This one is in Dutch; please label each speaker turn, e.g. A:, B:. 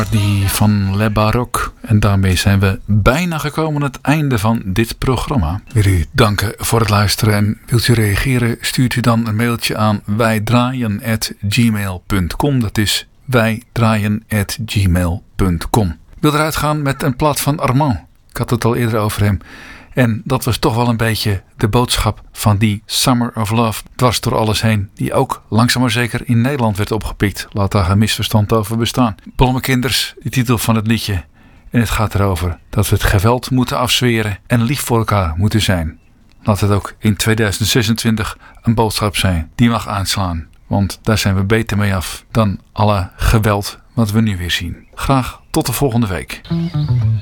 A: Die van Le Baroque. En daarmee zijn we bijna gekomen aan het einde van dit programma. Ik wil u danken voor het luisteren. En wilt u reageren, stuurt u dan een mailtje aan wijdraaien@gmail.com. Dat is wijdraaien@gmail.com. Ik wil eruit gaan met een plaat van Armand. Ik had het al eerder over hem. En dat was toch wel een beetje de boodschap van die Summer of Love dwars door alles heen. Die ook langzaam maar zeker in Nederland werd opgepikt. Laat daar geen misverstand over bestaan. Blommekinders, de titel van het liedje. En het gaat erover dat we het geweld moeten afzweren en lief voor elkaar moeten zijn. Laat het ook in 2026 een boodschap zijn die mag aanslaan. Want daar zijn we beter mee af dan alle geweld wat we nu weer zien. Graag tot de volgende week.